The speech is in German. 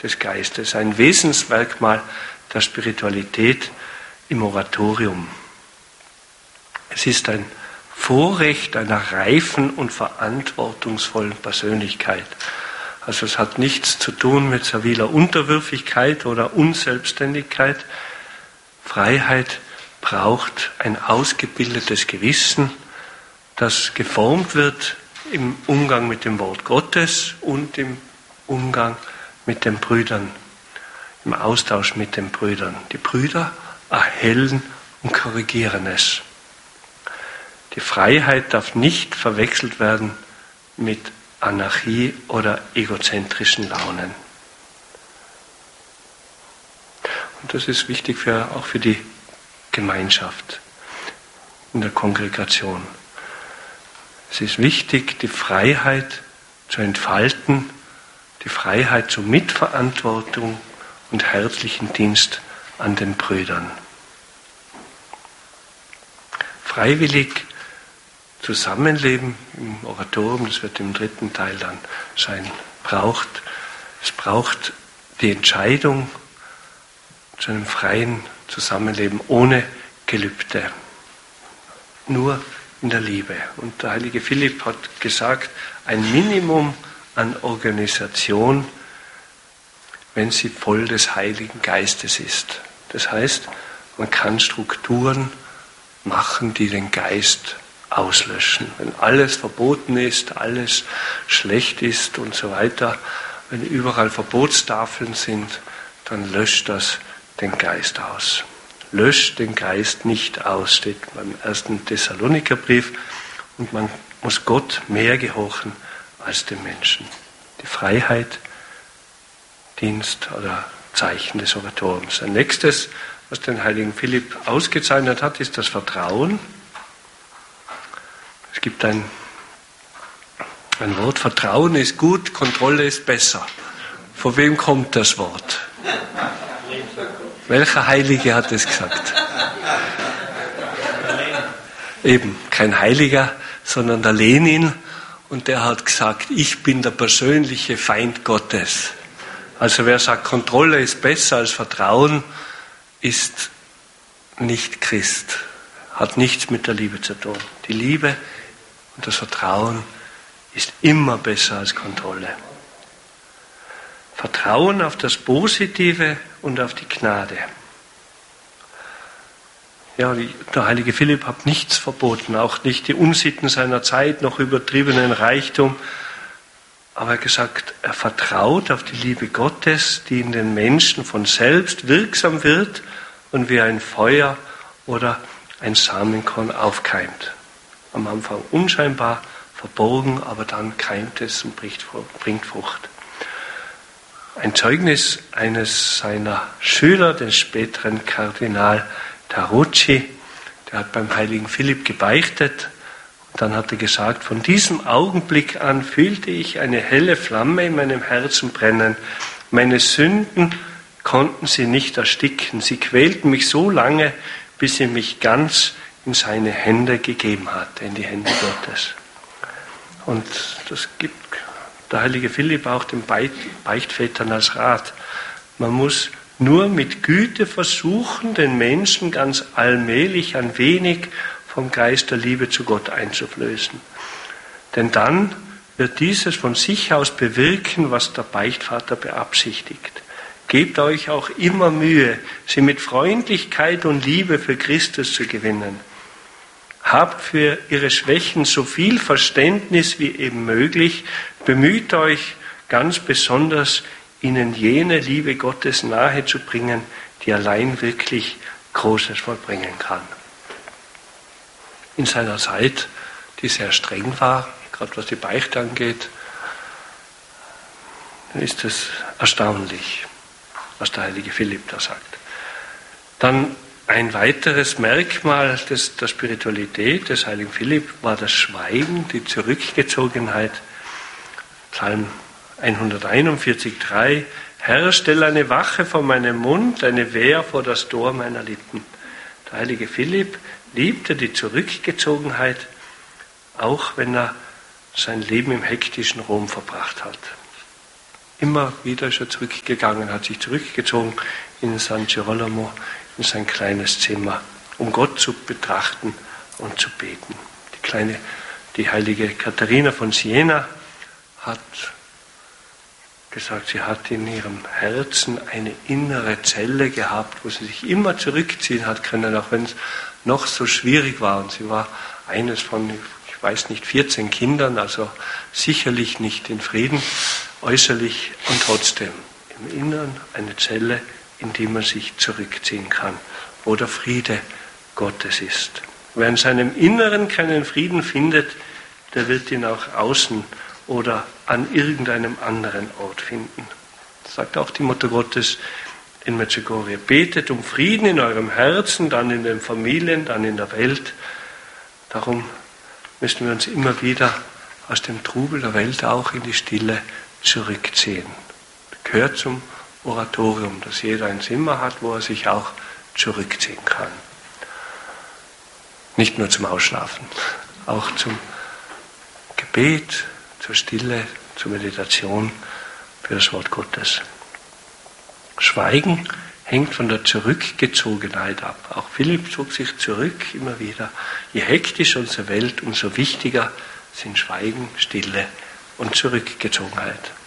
des Geistes, ein Wesensmerkmal der Spiritualität im Oratorium. Es ist ein Vorrecht einer reifen und verantwortungsvollen Persönlichkeit. Also es hat nichts zu tun mit serviler Unterwürfigkeit oder Unselbstständigkeit. Freiheit braucht ein ausgebildetes Gewissen, das geformt wird im Umgang mit dem Wort Gottes und im Umgang mit den Brüdern, im Austausch mit den Brüdern. Die Brüder erhellen und korrigieren es. Die Freiheit darf nicht verwechselt werden mit Anarchie oder egozentrischen Launen. Und das ist wichtig auch für die Gemeinschaft in der Kongregation. Es ist wichtig, die Freiheit zu entfalten, die Freiheit zur Mitverantwortung und herzlichen Dienst an den Brüdern. Freiwillig Zusammenleben im Oratorium, das wird im 3. Teil dann sein, es braucht die Entscheidung zu einem freien Zusammenleben ohne Gelübde, nur in der Liebe. Und der heilige Philipp hat gesagt, ein Minimum an Organisation, wenn sie voll des Heiligen Geistes ist. Das heißt, man kann Strukturen machen, die den Geist auslöschen. Wenn alles verboten ist, alles schlecht ist und so weiter, wenn überall Verbotstafeln sind, dann löscht das den Geist aus. Löscht den Geist nicht aus, steht beim 1. Thessalonikerbrief. Und man muss Gott mehr gehorchen als dem Menschen. Die Freiheit, Dienst oder Zeichen des Oratoriums. Ein nächstes, was den heiligen Philipp ausgezeichnet hat, ist das Vertrauen. Es gibt ein Wort, Vertrauen ist gut, Kontrolle ist besser. Von wem kommt das Wort? Welcher Heilige hat es gesagt? Eben, kein Heiliger, sondern der Lenin. Und der hat gesagt, ich bin der persönliche Feind Gottes. Also wer sagt, Kontrolle ist besser als Vertrauen, ist nicht Christ. Hat nichts mit der Liebe zu tun. Die Liebe und das Vertrauen ist immer besser als Kontrolle. Vertrauen auf das Positive und auf die Gnade. Ja, der heilige Philipp hat nichts verboten, auch nicht die Unsitten seiner Zeit, noch übertriebenen Reichtum. Aber er hat gesagt, er vertraut auf die Liebe Gottes, die in den Menschen von selbst wirksam wird und wie ein Feuer oder ein Samenkorn aufkeimt. Am Anfang unscheinbar, verborgen, aber dann keimt es und bringt Frucht. Ein Zeugnis eines seiner Schüler, des späteren Kardinal Tarucci, der hat beim heiligen Philipp gebeichtet. Und dann hat er gesagt, von diesem Augenblick an fühlte ich eine helle Flamme in meinem Herzen brennen. Meine Sünden konnten sie nicht ersticken. Sie quälten mich so lange, bis sie mich ganz in seine Hände gegeben hatte, in die Hände Gottes. Und das gibt der heilige Philipp auch den Beichtvätern als Rat. Man muss nur mit Güte versuchen, den Menschen ganz allmählich ein wenig vom Geist der Liebe zu Gott einzuflößen. Denn dann wird dieses von sich aus bewirken, was der Beichtvater beabsichtigt. Gebt euch auch immer Mühe, sie mit Freundlichkeit und Liebe für Christus zu gewinnen. Habt für ihre Schwächen so viel Verständnis wie eben möglich. Bemüht euch ganz besonders, ihnen jene Liebe Gottes nahe zu bringen, die allein wirklich Großes vollbringen kann. In seiner Zeit, die sehr streng war, gerade was die Beichte angeht, ist es erstaunlich, was der heilige Philipp da sagt. Dann ein weiteres Merkmal der Spiritualität des heiligen Philipp war das Schweigen, die Zurückgezogenheit. Psalm 141,3: Herr, stell eine Wache vor meinem Mund, eine Wehr vor das Tor meiner Lippen. Der heilige Philipp liebte die Zurückgezogenheit, auch wenn er sein Leben im hektischen Rom verbracht hat. Immer wieder ist er zurückgegangen, hat sich zurückgezogen in San Girolamo, in sein kleines Zimmer, um Gott zu betrachten und zu beten. Die heilige Katharina von Siena hat gesagt, sie hat in ihrem Herzen eine innere Zelle gehabt, wo sie sich immer zurückziehen hat können, auch wenn es noch so schwierig war. Und sie war eines von, ich weiß nicht, 14 Kindern, also sicherlich nicht in Frieden, äußerlich und trotzdem im Inneren eine Zelle, in die man sich zurückziehen kann, wo der Friede Gottes ist. Wer in seinem Inneren keinen Frieden findet, der wird ihn auch außen oder an irgendeinem anderen Ort finden. Das sagt auch die Mutter Gottes in Medjugorje. Betet um Frieden in eurem Herzen, dann in den Familien, dann in der Welt. Darum müssen wir uns immer wieder aus dem Trubel der Welt auch in die Stille zurückziehen. Das gehört zum Oratorium, dass jeder ein Zimmer hat, wo er sich auch zurückziehen kann. Nicht nur zum Ausschlafen, auch zum Gebet, zur Stille, zur Meditation für das Wort Gottes. Schweigen hängt von der Zurückgezogenheit ab. Auch Philipp zog sich zurück immer wieder. Je hektischer unsere Welt, umso wichtiger sind Schweigen, Stille und Zurückgezogenheit.